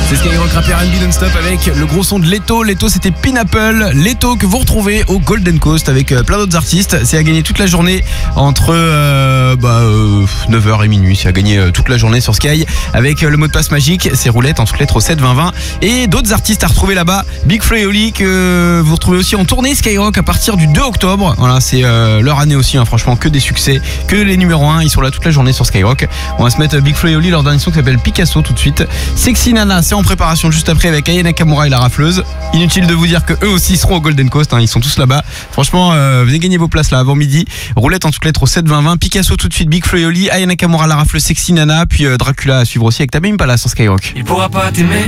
C'est Skyrock Rap R&B non-stop avec le gros son de Leto. Leto, c'était Pineapple. Leto que vous retrouvez au Golden Coast avec plein d'autres artistes. C'est à gagner toute la journée entre 9h et minuit. C'est à gagner toute la journée sur Sky avec le mot de passe magique. C'est roulette en toutes lettres au 7 20 20. Et d'autres artistes à retrouver là-bas. Big Flo et Oli que vous retrouvez aussi en tournée Skyrock à partir du 2 octobre. Voilà, c'est leur année aussi. Franchement, que des succès, que les numéros 1. Ils sont là toute la journée sur Skyrock. On va se mettre Big Flo et Oli, leur dernier son qui s'appelle Picasso tout de suite. Sexy Nana, c'est en préparation juste après avec Aya Nakamura et la rafleuse. Inutile de vous dire que eux aussi seront au Golden Coast, ils sont tous là-bas. Franchement, venez gagner vos places là avant midi. Roulette en toutes lettres au 7 20 20. Picasso tout de suite, Big Flo et Oli, Aya Nakamura, la rafleuse, Sexy Nana, puis Dracula à suivre aussi avec Tamim Pala sur Skyrock. Il pourra pas t'aimer.